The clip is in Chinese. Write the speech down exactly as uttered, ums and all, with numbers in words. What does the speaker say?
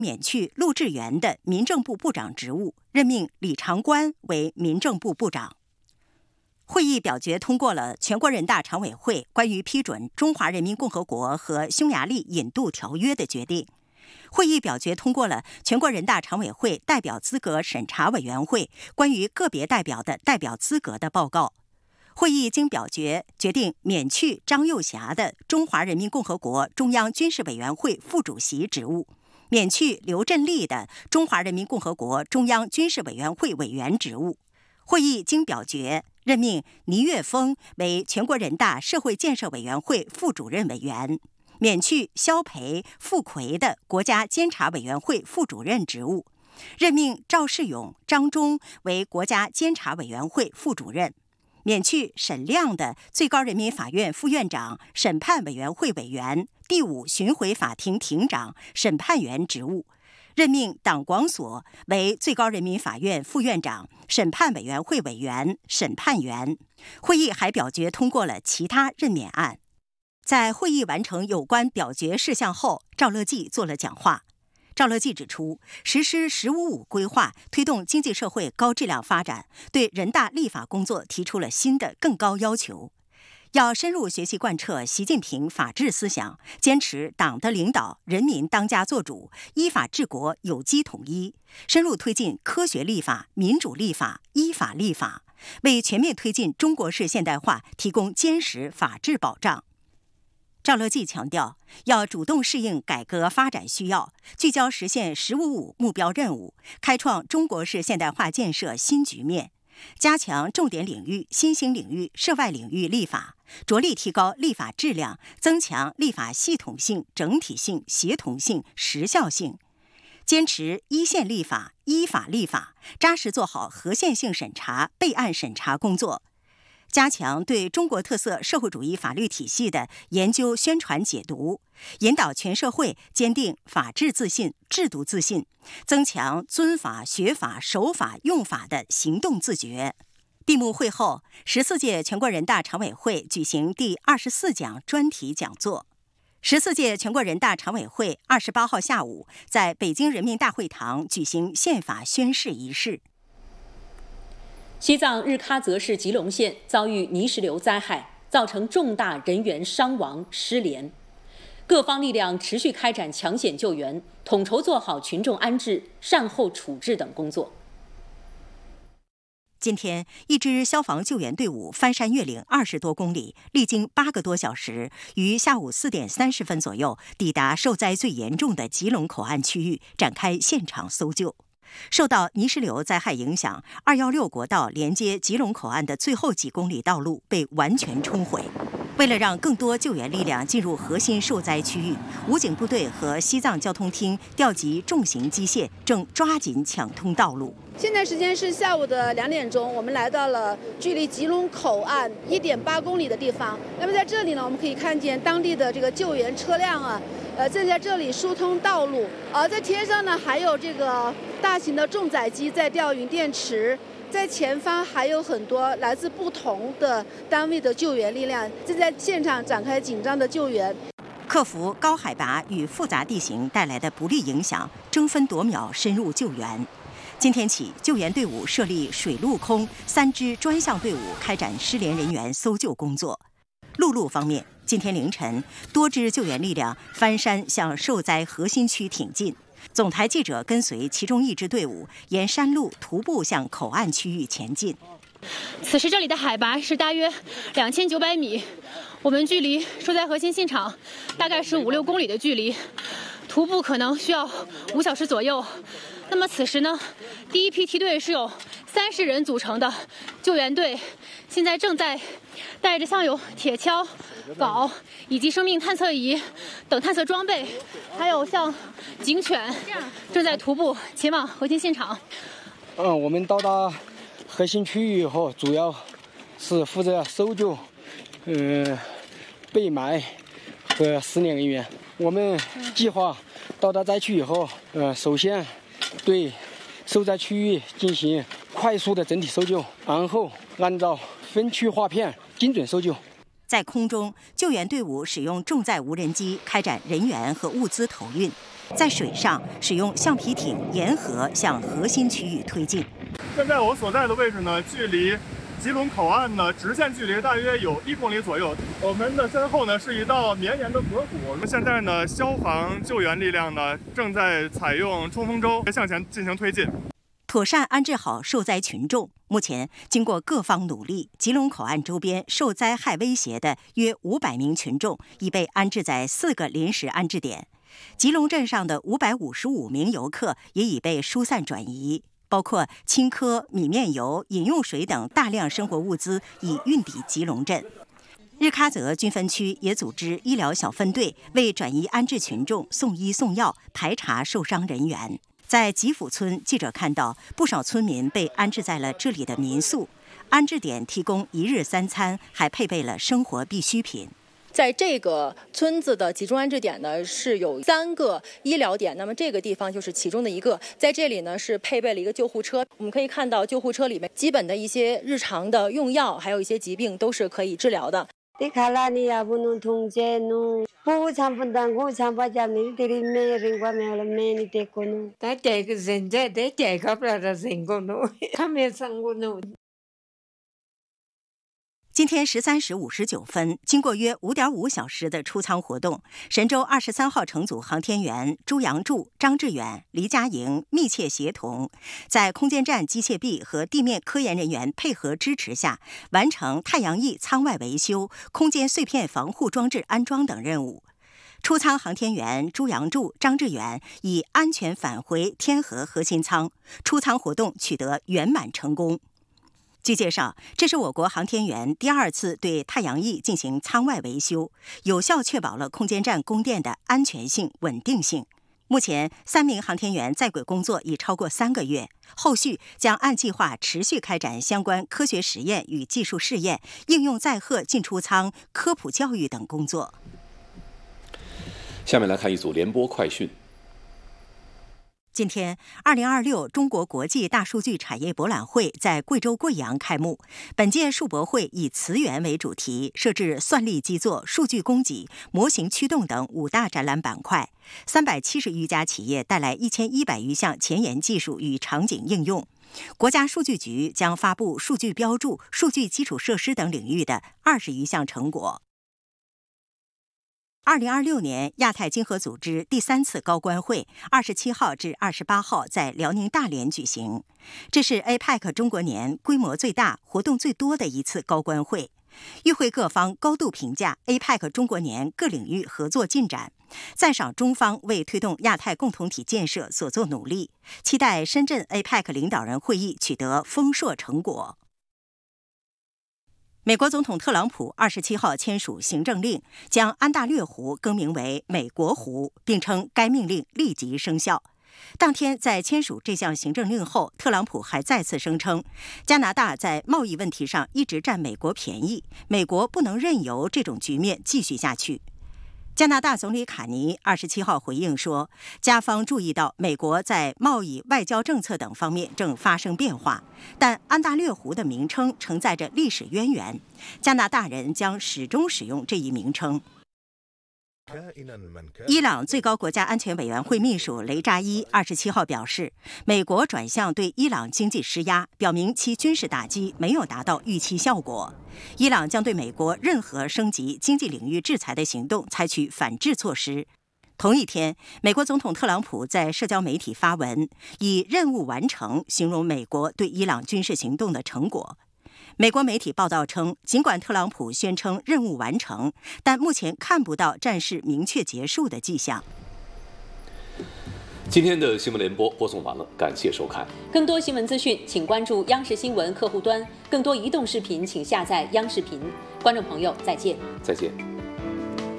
免去陆志源的民政部部长职务，任命李长官为民政部部长。会议表决通过了全国人大常委会关于批准《中华人民共和国和匈牙利引渡条约》的决定。会议表决通过了全国人大常委会代表资格审查委员会关于个别代表的代表资格的报告。会议经表决决定免去张又侠的中华人民共和国中央军事委员会副主席职务，免去刘振立的中华人民共和国中央军事委员会委员职务。会议经表决任命倪岳峰为全国人大社会建设委员会副主任委员，免去肖培、傅奎的国家监察委员会副主任职务，任命赵世勇、张忠为国家监察委员会副主任，免去沈亮的最高人民法院副院长、审判委员会委员、第五巡回法庭庭长、审判员职务，任命党广所为最高人民法院副院长、审判委员会委员、审判员。会议还表决通过了其他任免案。在会议完成有关表决事项后，赵乐际做了讲话。赵乐际指出，实施“十五五”规划，推动经济社会高质量发展，对人大立法工作提出了新的更高要求。要深入学习贯彻习近平法治思想，坚持党的领导、人民当家作主，依法治国、有机统一，深入推进科学立法、民主立法、依法立法，为全面推进中国式现代化提供坚实法治保障。赵乐际强调，要主动适应改革发展需要，聚焦实现“十五五”目标任务，开创中国式现代化建设新局面，加强重点领域、新兴领域、涉外领域立法，着力提高立法质量，增强立法系统性、整体性、协同性、时效性，坚持一线立法、依法立法，扎实做好核线性审查、备案审查工作。加强对中国特色社会主义法律体系的研究、宣传、解读，引导全社会坚定法治自信、制度自信，增强遵法、学法、守法、用法的行动自觉。闭幕会后，十四届全国人大常委会举行第二十四讲专题讲座。十四届全国人大常委会二十八号下午在北京人民大会堂举行宪法宣誓仪式。 西藏日喀则市吉隆县遭遇泥石流灾害，造成重大人员伤亡失联。各方力量持续开展抢险救援，统筹做好群众安置、善后处置等工作。 今天，一支消防救援队伍翻山越岭二十多公里，历经八个多小时，于下午四点三十分左右抵达受灾最严重的吉隆口岸区域，展开现场搜救。受到泥石流灾害影响，二一六国道连接吉隆口岸的最后几公里道路被完全冲毁。为了让更多救援力量进入核心受灾区域，武警部队和西藏交通厅调集重型机械，正抓紧抢通道路。 现在时间是下午的两点钟，我们来到了距离吉隆口岸一点八公里的地方。那么在这里呢，我们可以看见当地的这个救援车辆啊，呃，正在这里疏通道路。而、呃、在天上呢，还有这个大型的重载机在吊运电池。在前方还有很多来自不同的单位的救援力量正在现场展开紧张的救援。 克服高海拔与复杂地形带来的不利影响，争分夺秒深入救援。今天起，救援队伍设立水陆空三支专项队伍，开展失联人员搜救工作。陆路方面，今天凌晨，多支救援力量翻山向受灾核心区挺进。总台记者跟随其中一支队伍，沿山路徒步向口岸区域前进。 此时这里的海拔是大约两千九百米，我们距离受灾核心现场大概是五六公里的距离，徒步可能需要五小时左右。那么此时呢，第一批梯队是有三十人组成的救援队，现在正在带着像有铁锹、镐以及生命探测仪等探测装备，还有像警犬，正在徒步前往核心现场。 嗯，我们到达核心区域以后，主要是负责搜救、呃、被埋和失联人员。我们计划到达灾区以后，呃，首先对受灾区域进行快速的整体搜救，然后按照分区划片精准搜救。在空中，救援队伍使用重载无人机开展人员和物资投运。 在水上使用橡皮艇沿河向核心区域推进。 现在我所在的位置呢，距离吉隆口岸呢直线距离大约有一公里左右。我们的身后呢是一道绵延的河谷。现在呢，消防救援力量呢正在采用冲锋舟向前进行推进， 妥善安置好受灾群众。目前，经过各方努力，吉隆口岸周边受灾害威胁的约五百名群众已被安置在四个临时安置点。吉隆镇上的五百五十五名游客也已被疏散转移。包括青稞、米面油、饮用水等大量生活物资已运抵吉隆镇。日喀则军分区也组织医疗小分队为转移安置群众送医送药、排查受伤人员。在吉府村，记者看到不少村民被安置在了这里的民宿，安置点提供一日三餐，还配备了生活必需品。 在这个村子的集中安置点呢，是有三个医疗点，那么这个地方就是其中的一个。在这里呢，是配备了一个救护车。我们可以看到，救护车里面基本的一些日常的用药，还有一些疾病都是可以治疗的。 今天十三时五十九分，经过约五点五小时的出舱活动，神舟二十三号乘组航天员朱杨柱、张志远、黎佳莹密切协同，在空间站机械臂和地面科研人员配合支持下，完成太阳翼舱外维修、空间碎片防护装置安装等任务。出舱航天员朱杨柱、张志远已安全返回天河核心舱，出舱活动取得圆满成功。据介绍，这是我国航天员第二次对太阳翼进行舱外维修，有效确保了空间站供电的安全性、稳定性。目前，三名航天员在轨工作已超过三个月，后续将按计划持续开展相关科学实验与技术试验、应用载荷进出舱、科普教育等工作。 下面来看一组联播快讯。 今天，二零二六中国国际大数据产业博览会在贵州贵阳开幕。本届数博会以词源为主题，设置算力基座、数据供给、模型驱动等五大展览板块。三百七十余家企业带来一千一百余项前沿技术与场景应用。国家数据局将发布数据标注、数据基础设施等领域的二十余项成果。二零二六年亚太经合组织第三次高官会二十七号至二十八号在辽宁大连举行，这是 A P E C 中国年规模最大、活动最多的一次高官会。与会各方高度评价 A P E C 中国年各领域合作进展，赞赏中方为推动亚太共同体建设所做努力，期待深圳 A P E C 领导人会议取得丰硕成果。美国总统特朗普二十七号签署行政令，将安大略湖更名为美国湖，并称该命令立即生效。当天在签署这项行政令后，特朗普还再次声称，加拿大在贸易问题上一直占美国便宜，美国不能任由这种局面继续下去。加拿大总理卡尼二十七号回应说，加方注意到美国在贸易、外交政策等方面正发生变化，但安大略湖的名称承载着历史渊源，加拿大人将始终使用这一名称。伊朗最高国家安全委员会秘书雷扎伊二十七号表示，美国转向对伊朗经济施压，表明其军事打击没有达到预期效果。伊朗将对美国任何升级经济领域制裁的行动采取反制措施。同一天，美国总统特朗普在社交媒体发文，以任务完成形容美国对伊朗军事行动的成果。美国媒体报道称，尽管特朗普宣称任务完成，但目前看不到战事明确结束的迹象。 今天的新闻联播播送完了，感谢收看。 更多新闻资讯，请关注央视新闻客户端；更多移动视频，请下载央视频。观众朋友，再见。 再见。